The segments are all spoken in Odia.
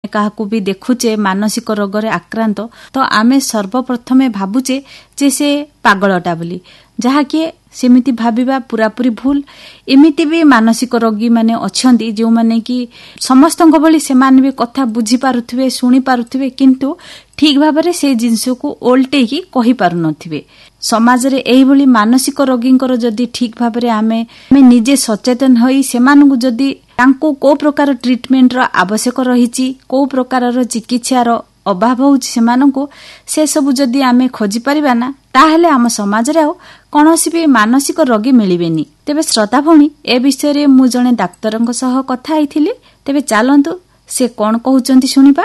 କାହାକୁ ବି ଦେଖୁଛେ ମାନସିକ ରୋଗରେ ଆକ୍ରାନ୍ତ ତ ଆମେ ସର୍ବପ୍ରଥମେ ଭାବୁଛେ ଯେ ସେ ପାଗଳଟା ବୋଲି, ଯାହାକି ସେମିତି ଭାବିବା ପୁରାପୁରି ଭୁଲ। ଏମିତି ବି ମାନସିକ ରୋଗୀ ମାନେ ଅଛନ୍ତି ଯେଉଁମାନେ କି ସମସ୍ତଙ୍କ ଭଳି ସେମାନେ ବି କଥା ବୁଝିପାରୁଥିବେ, ଶୁଣି ପାରୁଥିବେ, କିନ୍ତୁ ଠିକ ଭାବରେ ସେ ଜିନିଷକୁ ଓଲଟେଇକି କହିପାରୁନଥିବେ। ସମାଜରେ ଏଇଭଳି ମାନସିକ ରୋଗୀଙ୍କର ଯଦି ଠିକ ଭାବରେ ଆମେ ନିଜେ ସଚେତନ ହୋଇ ସେମାନଙ୍କୁ ଯଦି ତାଙ୍କୁ କୋଉ ପ୍ରକାର ଟ୍ରିଟମେଣ୍ଟର ଆବଶ୍ୟକ ରହିଛି, କୋଉ ପ୍ରକାରର ଚିକିତ୍ସାର ଅଭାବ ହେଉଛି ସେମାନଙ୍କୁ, ସେ ସବୁ ଯଦି ଆମେ ଖୋଜିପାରିବା ନା, ତାହେଲେ ଆମ ସମାଜରେ ଆଉ କୌଣସି ବି ମାନସିକ ରୋଗୀ ମିଳିବେନି। ତେବେ ଶ୍ରୋତା ଭଉଣୀ, ଏ ବିଷୟରେ ମୁଁ ଜଣେ ଡାକ୍ତରଙ୍କ ସହ କଥା ହେଇଥିଲି। ତେବେ ଚାଲନ୍ତୁ ସେ କଣ କହୁଛନ୍ତି ଶୁଣିବା।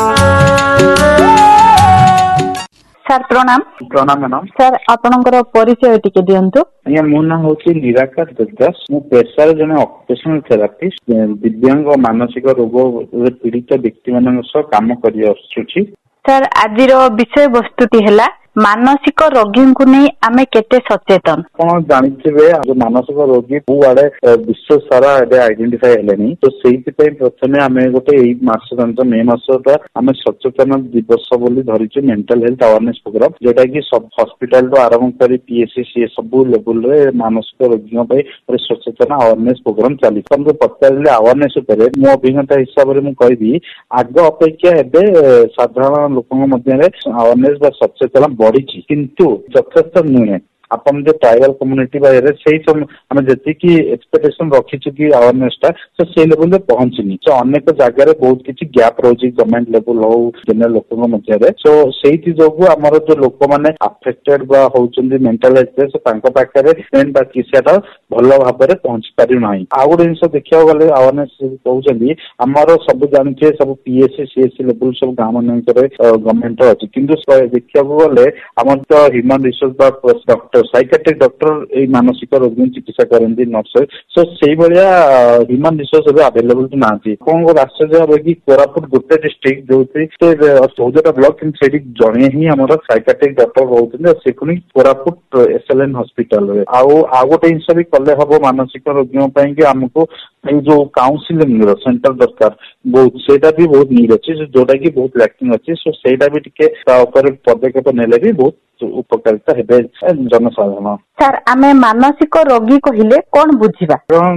ସାର୍ ପ୍ରଣାମ। ପ୍ରଣାମ ମ୍ୟାଡ଼ାମ। ସାର୍ ଆପଣଙ୍କର ପରିଚୟ ଟିକେ ଦିଅନ୍ତୁ। ଆଜ୍ଞା, ମୋ ନାଁ ହଉଛି ନିରାକାର ଦେବଦାସ। ମୁଁ ପେଶାରେ ଜଣେ ଅକୁପେସନାଲ ଥେରାପିଷ୍ଟ। ଦିବ୍ୟାଙ୍ଗ ମାନସିକ ରୋଗରେ ପୀଡ଼ିତ ବ୍ୟକ୍ତି ମାନଙ୍କ ସହ କାମ କରି ଆସୁଛି। ସାର୍ ଆଜିର ବିଷୟ ବସ୍ତୁଟି ହେଲା ମାନସିକ ରୋଗୀଙ୍କୁ ନେଇ ଆମେ କେତେ ସଚେତନ। ଆପଣ ଜାଣିଥିବେ ମାନସିକ ରୋଗୀ କୁଆଡେ ବିଶ୍ୱ ସାରା ଏବେ ଆଇଡେଣ୍ଟିଫାଇ ହେଲେଣି। ତ ସେଇଥିପାଇଁ ପ୍ରଥମେ ଆମେ ଗୋଟେ ଏଇ ମାସ ମେ ମାସଟା ଆମେ ସଚେତନ ଦିବସ ବୋଲି ଧରିଛୁ, ମେଣ୍ଟାଲ ହେଲ୍ଥ ଆୱାରନେସ ପ୍ରୋଗ୍ରାମ, ଯୋଉଟା କି ହସ୍ପିଟାଲରୁ ଆରମ୍ଭ କରି PSC ସବୁ ଲେବୁଲରେ ମାନସିକ ରୋଗୀଙ୍କ ପାଇଁ ଗୋଟେ ସଚେତନ ଆୱାରନେସ ପ୍ରୋଗ୍ରାମ ଚାଲିଛି। ମୁଁ ପଚାରିଲେ ଆୱାରନେସ ଉପରେ ମୋ ଅଭିଜ୍ଞତା ହିସାବରେ ମୁଁ କହିବି, ଆଗ ଅପେକ୍ଷା ଏବେ ସାଧାରଣ ଲୋକଙ୍କ ମଧ୍ୟରେ ଆୱାରନେସ ବା ସଚେତନ ବଢିଛି, କିନ୍ତୁ ଯଥେଷ୍ଟ ନୁହେଁ। ଆପଣ ଯୋଉ ଟ୍ରାଇବାଲ କମ୍ୟୁନିଟି ବାଇରେ ସେଇ ଆମେ ଯେତିକି ଏକ୍ସପେକ୍ଟେସନ ରଖିଛୁ କି ଆୱାରନେସ ଟା ସେଇ ଲେଭେଲରେ ପହଞ୍ଚିନି। ତ ଅନେକ ଜାଗାରେ ବହୁତ କିଛି ଗ୍ୟାପ ରହୁଛି, ଗଭର୍ଣ୍ଣମେଣ୍ଟ ଲେଭେଲ ହଉ ଜେନେରାଲ ଲୋକଙ୍କ ମଧ୍ୟରେ। ସୋ ସେଇଥି ଯୋଗୁ ଆମର ଯୋଉ ଲୋକମାନେ ଆଫେକ୍ଟେଡ ବା ହଉଛନ୍ତି ମେଣ୍ଟାଲ ହେଲ୍ଥ, ତାଙ୍କ ପାଖରେ ବା ଚିକିତ୍ସାଟା ଭଲ ଭାବରେ ପହଞ୍ଚି ପାରୁନାହିଁ। ଆଉ ଗୋଟେ ଜିନିଷ ଦେଖିବାକୁ ଗଲେ ଆୱାରନେସ କହୁଛନ୍ତି, ଆମର ସବୁ ଜାଣିଥିବେ ସବୁ PSC CSC ଲେଭେଲ ସବୁ ଗାଁ ମାନଙ୍କରେ ଗଭର୍ଣ୍ଣମେଣ୍ଟ ଅଛି, କିନ୍ତୁ ଦେଖିବାକୁ ଗଲେ ଆମର ତ ହ୍ୟୁମାନ ରିସୋର୍ସ ବା ଡକ୍ଟର ସାଇକାଟ୍ରିକ ଡକ୍ଟର ଏଇ ମାନସିକ ରୋଗୀ ଚିକିତ୍ସା କରନ୍ତି, ନର୍ସ। ସୋ ସେଇଭଳିଆ ହ୍ୟୁମାନ ରିସୋର୍ସ ଏବେ ଆଭେଲେବୁଲ ନାହାନ୍ତି। ଆପଣଙ୍କର ଆଶ୍ଚର୍ଯ୍ୟ ହବ କି କୋରାପୁଟ ଗୋଟେ ଡିଷ୍ଟ୍ରିକ୍ଟ ଯୋଉଠି 14ଟା ବ୍ଲକ, କିନ୍ତୁ ସେଠି ଜଣେ ହିଁ ଆମର ସାଇକାଟ୍ରିକ ଡକ୍ଟର ରହୁଛନ୍ତି, ଆଉ ସେ ପୁଣି କୋରାପୁଟ SLN ହସ୍ପିଟାଲରେ। ଆଉ ଗୋଟେ ଜିନିଷ ବି କଲେ ହବ ମାନସିକ ରୋଗୀଙ୍କ ପାଇଁ କି ଆମକୁ ଏଇ ଯୋଉ କାଉନସିଲିଂ ର ସେଣ୍ଟର ଦରକାର ବହୁତ, ସେଇଟା ବି ବହୁତ ନିଡ୍ ଅଛି, ଯୋଉଟା କି ବହୁତ ଲ୍ୟାକିଂ ଅଛି। ସୋ ସେଇଟା ବି ଟିକେ ତା ଉପରେ ପଦକ୍ଷେପ ନେଲେ ବି ବହୁତ ଉପକାରିତା ହେବେ ଜନସାଧାରଣ। ସାର୍ ଆମେ ମାନସିକ ରୋଗୀ କହିଲେ କଣ ବୁଝିବା?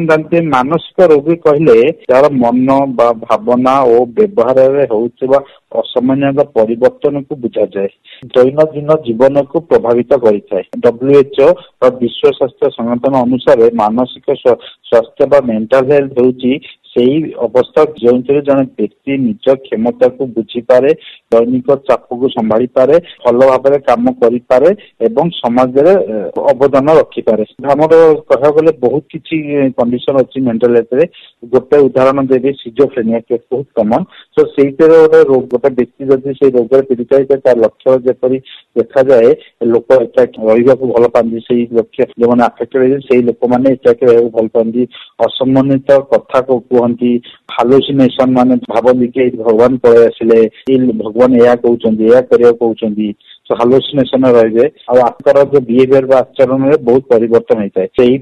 ମାନସିକ ରୋଗୀ କହିଲେ ଯାହାର ମନ ବା ଭାବନା ଓ ବ୍ୟବହାରରେ ହେଉଥିବା ଅସାମାନ୍ୟ ପରିବର୍ତ୍ତନକୁ ବୁଝାଯାଏ, ଦୈନନ୍ଦିନ ଜୀବନକୁ ପ୍ରଭାବିତ କରିଥାଏ। WHO ବା ବିଶ୍ୱ ସ୍ୱାସ୍ଥ୍ୟ ସଂଗଠନ ଅନୁସାରେ ମାନସିକ ସ୍ୱାସ୍ଥ୍ୟ ବା ମେଣ୍ଟାଲ ହେଲ୍ଥ ହେଉଛି ସେଇ ଅବସ୍ଥା ଯେଉଁଥିରେ ଜଣେ ବ୍ୟକ୍ତି ନିଜ କ୍ଷମତାକୁ ବୁଝିପାରେ, ଦୈନିକ ଚାପକୁ ସମ୍ଭାଳି ପାରେ, ଭଲ ଭାବରେ କାମ କରିପାରେ ଏବଂ ସମାଜରେ ଅବଦାନ ରଖିପାରେ। ଆମର କହିବାକୁ ଗଲେ ବହୁତ କିଛି କଣ୍ଡିସନ ଅଛି ମେଣ୍ଟାଲ ହେଲ୍ଥରେ। ଗୋଟେ ଉଦାହରଣ ଦେବି, ସିଜୋଫ୍ରେନିଆ କେସ୍ ବହୁତ କମନ। ତ ସେଇଥିରେ ଗୋଟେ ବ୍ୟକ୍ତି ଯଦି ସେଇ ରୋଗରେ ପୀଡ଼ିତ ହେଇଥାଏ, ତା ଲକ୍ଷ୍ୟ ଯେପରି ଦେଖାଯାଏ, ଲୋକ ଏକାକି ରହିବାକୁ ଭଲ ପାଆନ୍ତି। ସେଇ ଲକ୍ଷ୍ୟ ଯୋଉମାନେ ଆଫେକ୍ଟେଡ ହେଇଛନ୍ତି ସେଇ ଲୋକମାନେ ଏକାକି ରହିବାକୁ ଭଲ ପାଆନ୍ତି, ଅସମ୍ମାନିତ କଥା କୁହନ୍ତି, ହାଲୁସିନେସନ, ମାନେ ଭାବନ୍ତି କି ଭଗବାନ ପଳେଇ ଆସିଲେ, ଭଗବାନ ଏହା କହୁଛନ୍ତି, ଏହା କରିବାକୁ କହୁଛନ୍ତି। ହାଲୁସିନେସନ ରହିବେ, ଆଉ ଆଙ୍କର ଯୋଉ ବିହେଭିୟର ବା ଆଚରଣରେ ବହୁତ ପରିବର୍ତ୍ତନ ହେଇଥାଏ। ସେଇ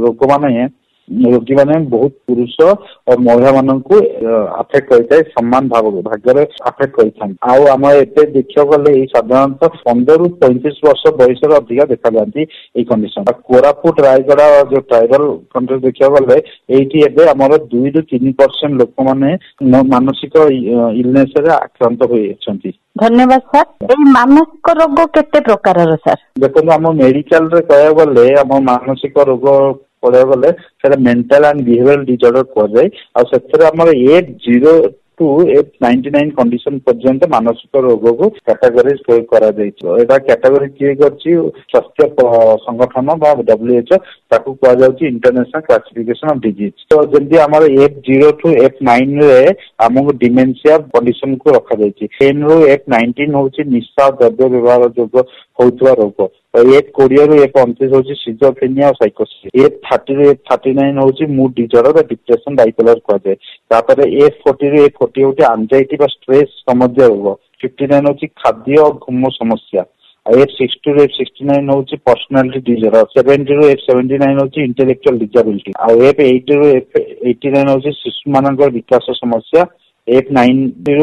ରୋଗୀମାନେ ବହୁତ ପୁରୁଷ ଓ ମହିଳା ମାନଙ୍କୁ ଆଫେକ୍ଟ କରିଥାଏ, ସମାନ ଭାଗରେ ଆଫେକ୍ଟ କରିଥାନ୍ତି। ଆଉ ଆମର ଏବେ ଦେଖିବାକୁ ଗଲେ ଏଇ ସାଧାରଣତଃ 15ରୁ 35 ବର୍ଷ ବୟସରେ ଅଧିକା ଦେଖାଯାନ୍ତି ଏଇ କଣ୍ଡିସନ। କୋରାପୁଟ ରାୟଗଡା ଯୋଉ ଟ୍ରାଇବାଲ କଣ୍ଟ୍ରି ଦେଖିବାକୁ ଗଲେ ଏଇଠି ଏବେ ଆମର 2ରୁ 3% ଲୋକମାନେ ମାନସିକ ଇଲନେସ ରେ ଆକ୍ରାନ୍ତ ହୋଇଅଛନ୍ତି। ଧନ୍ୟବାଦ ସାର୍। ଏଇ ମାନସିକ ରୋଗ କେତେ ପ୍ରକାରର ସାର୍? ଦେଖନ୍ତୁ, ଆମ ମେଡିକାଲରେ କହିବାକୁ ଗଲେ ଆମ ମାନସିକ ରୋଗ କହିବାକୁ ଗଲେ ସେଟା ମେଣ୍ଟାଲ ଆଣ୍ଡ ବିହେଭିୟରାଲ ଡିସଅର୍ଡର କୁହାଯାଏ। ଆଉ ସେଥିରେ ଆମର F0 to F99 କଣ୍ଡିସନ ପର୍ଯ୍ୟନ୍ତ ମାନସିକ ରୋଗକୁ କ୍ୟାଟାଗୋରାଇଜ କରାଯାଇଛି। ଏଇଟା କ୍ୟାଟାଗୋରୀ କିଏ କରିଛି? ସ୍ୱାସ୍ଥ୍ୟ ସଂଗଠନ ବା WHO, ତାକୁ କୁହାଯାଉଛି ଇଣ୍ଟରନ୍ୟାସନାଲ କ୍ଲାସିଫିକେସନ ଅଫ ଡିଜିଜ। ତ ଯେମିତି ଆମର F0 to F9 ରେ ଆମକୁ ଡିମେନ୍ସିଆ କଣ୍ଡିସନ କୁ ରଖାଯାଇଛି। 10 ରୁ F19 ହଉଛି ନିଶା ଦ୍ରବ୍ୟ ବ୍ୟବହାର ଯୋଗ ହଉଥିବା ରୋଗ। F20 ରୁ F29 ହଉଛି ସିଜୋଫ୍ରେନିଆ ଆଉ ସାଇକୋସିସ୍। F30 ରୁ F39 ହଉଛି ମୁଡ ଡିସଅର୍ଡର ବା ଡିପ୍ରେସନ, ବାଇପୋଲାର କୁହାଯାଏ। ତାପରେ F40 ରୁ F40 ହଉଛି ଆନଜାଇଟି ବା ଷ୍ଟ୍ରେସ ସମ୍ବନ୍ଧୀୟ ରୋଗ। 59 ହଉଛି ଖାଦ୍ୟ ଓ ଘୁମ ସମସ୍ୟା। F60 ରୁ F69 ହଉଛି ପର୍ସନାଲିଟି ଡିସଅର୍ଡର। 70 ରୁ F79 ହଉଛି ଇଣ୍ଟେଲେକ୍ଚୁଆଲ ଡିସାବିଲିଟି। ଆଉ F80 ରୁ F89 ହଉଛି ଶିଶୁ ମାନଙ୍କର ବିକାଶ ସମସ୍ୟା। F90